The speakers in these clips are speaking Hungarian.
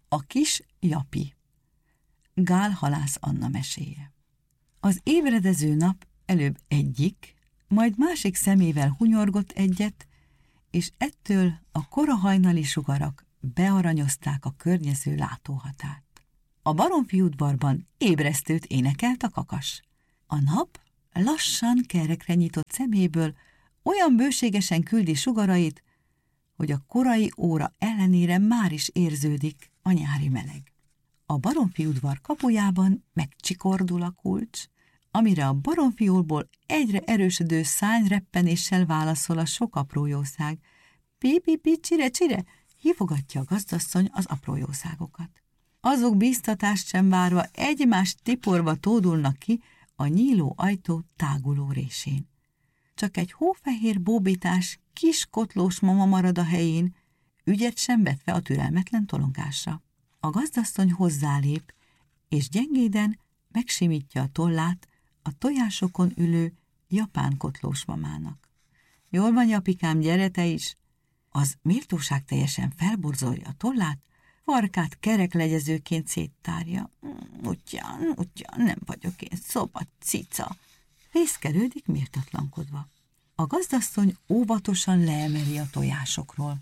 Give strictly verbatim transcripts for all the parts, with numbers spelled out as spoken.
A kis Japi. Gál halász Anna meséje. Az ébredező nap előbb egyik, majd másik szemével hunyorgott egyet, és ettől a kora hajnali sugarak bearanyozták a környező látóhatárt. A Baromfi udvarban ébresztőt énekelt a kakas. A nap lassan kerekre nyitott szeméből olyan bőségesen küldi sugarait, hogy a korai óra ellenére már is érződik a nyári meleg. A Baromfi udvar kapujában megcsikordul a kulcs, amire a baromfiólból egyre erősödő szárnyreppenéssel válaszol a sok apró jószág. Pi-pi-pi, csire-csire, hívogatja a gazdasszony az apró jószágokat. Azok bíztatást sem várva egymást tiporva tódulnak ki a nyíló ajtó táguló résén. Csak egy hófehér bóbítás kis kotlós mama marad a helyén, ügyet sem vetve a türelmetlen tolongásra. A gazdasszony hozzálép, és gyengéden megsimítja a tollát a tojásokon ülő japán kotlós mamának. Jól van, Japikám, gyere te is! Az méltóság teljesen felborzolja a tollát, farkát kereklegyezőként széttárja. Ugyan, ugyan, nem vagyok én szoba cica. Fészkelődik méltatlankodva. A gazdasszony óvatosan leemeli a tojásokról.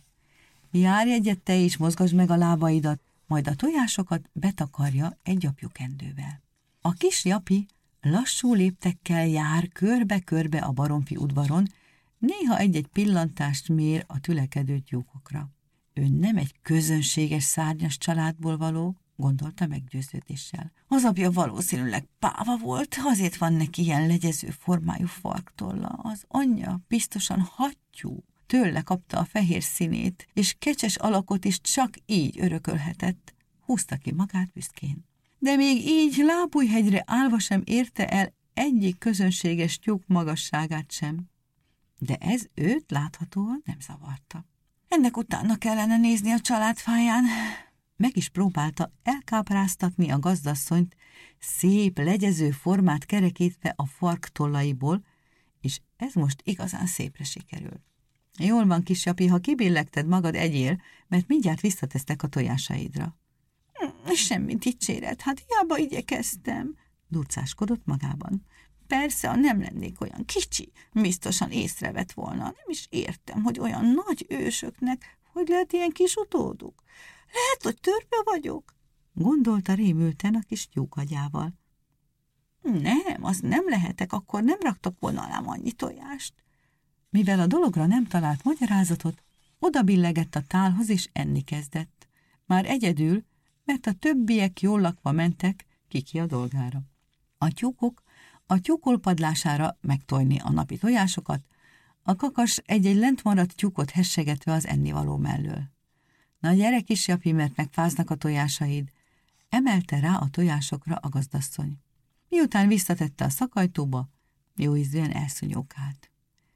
Járj egyet te is, mozgasd meg a lábaidat, majd a tojásokat betakarja egy gyapjukendővel. A kis Japi lassú léptekkel jár körbe-körbe a Baromfi udvaron, néha egy-egy pillantást mér a tülekedő tyúkokra. Ő nem egy közönséges szárnyas családból való, gondolta meggyőződéssel. Az apja valószínűleg páva volt, azért van neki ilyen legyező formájú farktolla. Az anyja biztosan hattyú, tőle kapta a fehér színét, és kecses alakot is csak így örökölhetett, húzta ki magát büszkén. De még így lábújhegyre állva sem érte el egyik közönséges tyúk magasságát sem. De ez őt láthatóan nem zavarta. Ennek utána kellene nézni a családfáján. Meg is próbálta elkápráztatni a gazdasszonyt, szép, legyező formát kerekítve a fark tollaiból, és ez most igazán szépre sikerült. Jól van, kis Japi, ha kibillegted magad, egyél, mert mindjárt visszatesztek a tojásaidra. Hm, semmi dicséret, hát hiába igyekeztem, durcáskodott magában. Persze, ha nem lennék olyan kicsi, biztosan észrevett volna. Nem is értem, hogy olyan nagy ősöknek hogy lehet ilyen kis utóduk. Lehet, hogy törpe vagyok, gondolta rémülten a kis tyúkagyával. Nem, az nem lehetek, akkor nem raktak volna alám annyi tojást. Mivel a dologra nem talált magyarázatot, oda billegett a tálhoz és enni kezdett. Már egyedül, mert a többiek jól lakva mentek ki-ki a dolgára. A tyúkok a tyúkol padlására megtojni a napi tojásokat, a kakas egy-egy lent maradt tyúkot hessegetve az ennivaló mellől. Na gyere, kis Japi, mert megfáznak a tojásaid, emelte rá a tojásokra a gazdasszony. Miután visszatette a szakajtóba, jóízűen elszúnyókált.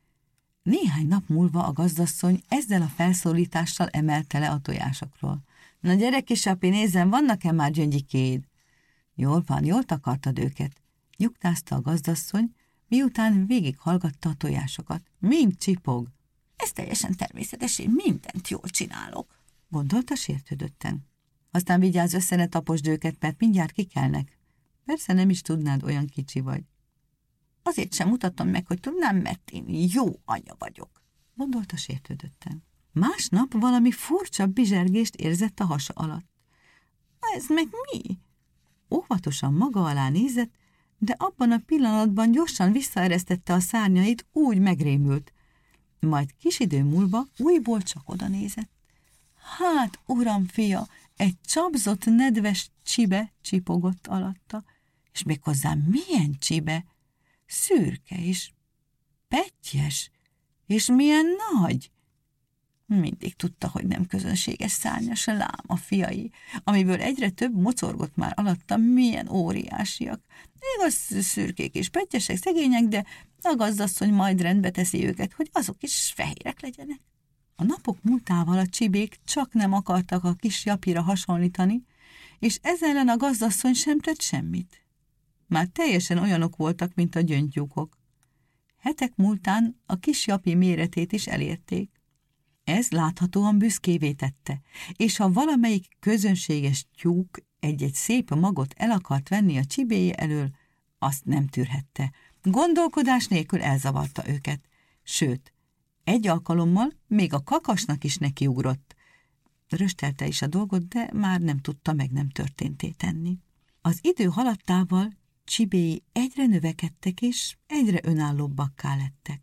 Néhány nap múlva a gazdasszony ezzel a felszólítással emelte le a tojásokról. Na gyere, kis Japi, nézzem, vannak-e már gyöngyikéd? Jól van, jól takartad őket, nyugtázta a gazdasszony, miután végighallgatta a tojásokat. Mind csipog. Ez teljesen természetes, én mindent jól csinálok, gondolta sértődötten. Aztán vigyázz össze, ne taposd őket, mert mindjárt kikelnek. Persze nem is tudnád, olyan kicsi vagy. Azért sem mutatom meg, hogy tudnám, mert én jó anya vagyok, gondolta sértődötten. Másnap valami furcsa bizsergést érzett a hasa alatt. Ez meg mi? Óvatosan maga alá nézett, de abban a pillanatban gyorsan visszaeresztette a szárnyait, úgy megrémült. Majd kis idő múlva újból csak oda nézett. Hát, uram fia, egy csapzott, nedves csibe csipogott alatta, és méghozzá milyen csibe? Szürke és pettyes, és milyen nagy! Mindig tudta, hogy nem közönséges szárnyas a lám a fiai, amiből egyre több mocorgott már alatta, milyen óriásiak. Igaz, szürkék és pettyesek, szegények, de a gazdasszony majd rendbe teszi őket, hogy azok is fehérek legyenek. A napok múltával a csibék csak nem akartak a kis Japira hasonlítani, és ezzel ellen a gazdasszony sem tett semmit. Már teljesen olyanok voltak, mint a gyöngytyúkok. Hetek múltán a kis Japi méretét is elérték. Ez láthatóan büszkévé tette, és ha valamelyik közönséges tyúk egy-egy szép magot el akart venni a csibéje elől, azt nem tűrhette. Gondolkodás nélkül elzavarta őket. Sőt, egy alkalommal még a kakasnak is nekiugrott. Röstelte is a dolgot, de már nem tudta meg nem történté tenni. Az idő haladtával csibéi egyre növekedtek, és egyre önállóbbakká lettek.